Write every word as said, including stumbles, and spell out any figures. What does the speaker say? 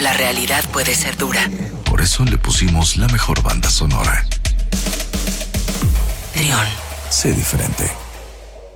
la realidad puede ser dura. Por eso le pusimos la mejor banda sonora. Trión. Sé diferente.